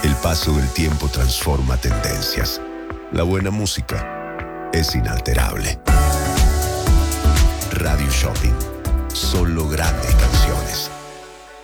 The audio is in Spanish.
El paso del tiempo transforma tendencias. La buena música es inalterable. Radio Shopping.